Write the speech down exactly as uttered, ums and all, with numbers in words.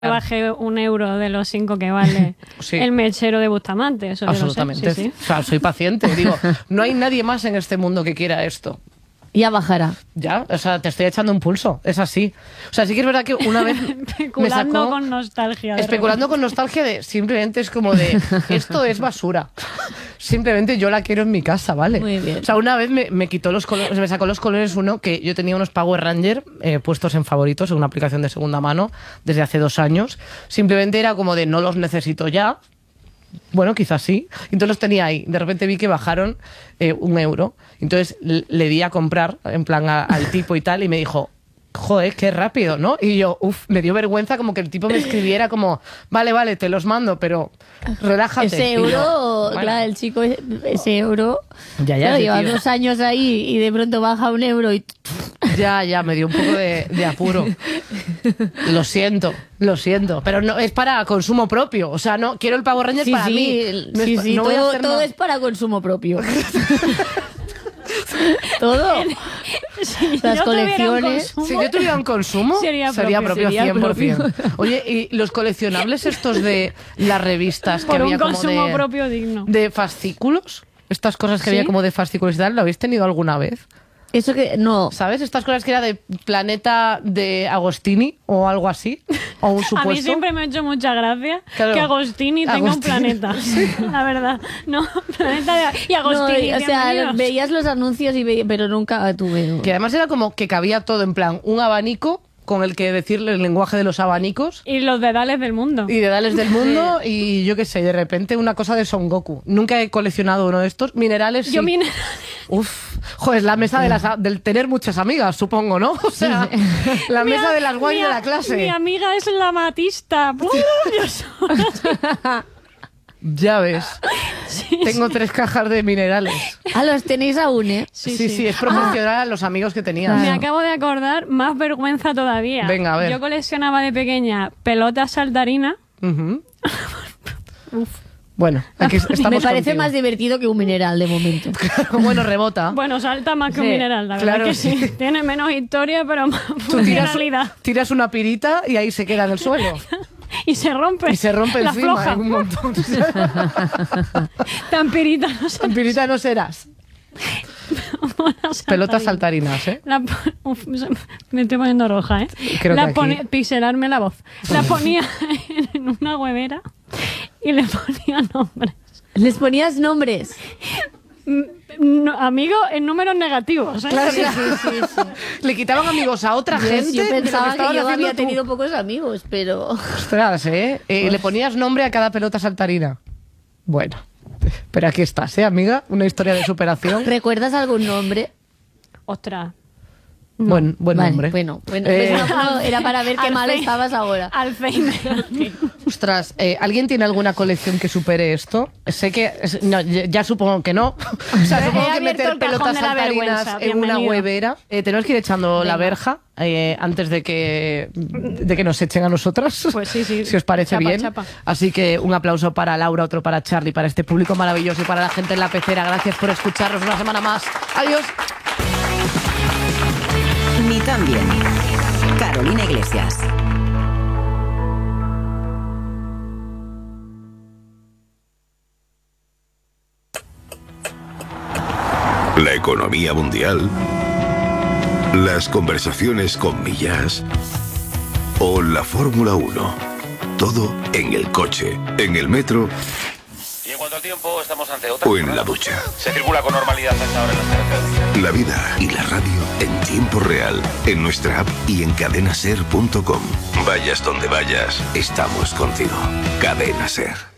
Baje un euro de los cinco que vale sí. el mechero de Bustamante. Eso absolutamente. Sí, sí. O sea, soy paciente. Digo, no hay nadie más en este mundo que quiera esto. Ya bajará. Ya, o sea, te estoy echando un pulso. Es así. O sea, sí que es verdad que una vez especulando me sacó, con nostalgia. Especulando con nostalgia de simplemente es como de esto es basura. Simplemente yo la quiero en mi casa, ¿vale? Muy bien. O sea, una vez me, me quitó los colores, me sacó los colores uno que yo tenía unos Power Ranger eh, puestos en favoritos en una aplicación de segunda mano desde hace dos años. Simplemente era como de no los necesito ya. Bueno, quizás sí. Entonces los tenía ahí. De repente vi que bajaron eh, un euro. Entonces le di a comprar, en plan a, al tipo y tal, y me dijo, joder, qué rápido, ¿no? Y yo, uff, me dio vergüenza como que el tipo me escribiera como, vale, vale, te los mando, pero relájate. Ese euro, yo, bueno. claro, el chico, ese euro, ya, ya, claro, lleva dos años ahí y de pronto baja un euro y... Ya, ya, me dio un poco de, de apuro. Lo siento, lo siento. Pero no es para consumo propio. O sea, no quiero el Power Ranger sí, para sí, mí. No sí, es, sí, no todo, todo es para consumo propio. Todo. Si Las colecciones. Si yo tuviera un consumo, sería, sería propio, sería cien por ciento. Propio. Oye, ¿y los coleccionables estos de las revistas Por que había un como consumo de, propio digno. de fascículos? Estas cosas que ¿Sí? había como de fascículos y tal, ¿lo habéis tenido alguna vez? Eso que no. ¿Sabes? Estas cosas que era de Planeta de Agostini o algo así. O un supuesto. A mí siempre me ha hecho mucha gracia claro. que Agostini tenga Agostini. un planeta. Sí. La verdad. No, Planeta de... Y Agostini. No, o sea, veías los anuncios, y ve... pero nunca tuve. Que además era como que cabía todo en plan un abanico con el que decirle el lenguaje de los abanicos. Y los dedales del mundo. Y dedales del mundo y yo qué sé, de repente una cosa de Son Goku. Nunca he coleccionado uno de estos. Minerales sí. Yo minerales. Uf, joder, la mesa de las, del tener muchas amigas, supongo, ¿no? O sea, la mesa mi, de las guays de la clase. Mi amiga es la matista. Ya ves. Sí, Tengo sí. tres cajas de minerales. Ah, los tenéis aún, ¿eh? Sí, sí, sí, sí es promocionar ah. a los amigos que tenías. Me acabo de acordar, más vergüenza todavía. Venga, a ver. Yo coleccionaba de pequeña pelotas saltarinas. Uh-huh. Uf. Bueno, aquí estamos Me parece contigo. Más divertido que un mineral de momento. Bueno, rebota. Bueno, salta más que sí, un mineral, la claro, verdad que sí. sí. Tiene menos historia, pero más funcionalidad. Tiras, tiras una pirita y ahí se queda en el suelo. Y se rompe. Y se rompe la encima. Floja. Un montón. Tan pirita no serás. Tan pirita no serás. Pelotas saltarinas, ¿eh? La, uf, me estoy poniendo roja, ¿eh? Creo la que pone, aquí... Pixelarme la voz. La ponía en una huevera y le ponía nombres. ¿Les ponías nombres? No, amigo en números negativos, ¿eh? Claro, sí, sí, sí, sí. Le quitaban amigos a otra yo, gente. Yo pensaba que, que yo había tú. tenido pocos amigos, pero... Ostras, ¿eh? eh pues... Le ponías nombre a cada pelota saltarina. Bueno, pero aquí estás, ¿eh, amiga? Una historia de superación. ¿Recuerdas algún nombre? Ostras. No. Buen, buen vale, nombre. Bueno, bueno eh... pues no, era para ver qué mal estabas ahora. Alzheimer. Ostras, eh, ¿alguien tiene alguna colección que supere esto? Sé que... No, ya, ya supongo que no. O sea, supongo He que meter pelotas saltarinas en Bienvenido. una huevera. Eh, tenemos que ir echando Venga. la verja eh, antes de que, de que nos echen a nosotras. Pues sí, sí. Si os parece chapa, bien. Chapa. Así que un aplauso para Laura, otro para Charlie, para este público maravilloso y para la gente en la pecera. Gracias por escucharnos una semana más. Adiós. Ni tan bien. Carolina Iglesias. La economía mundial, las conversaciones con millas o la Fórmula uno. Todo en el coche, en el metro. Y en cuanto al tiempo, estamos ante otra. O en la ducha. Se circula con normalidad hasta ahora en las carreteras. La vida y la radio en tiempo real, en nuestra app y en cadena ser punto com. Vayas donde vayas, estamos contigo. Cadena Ser.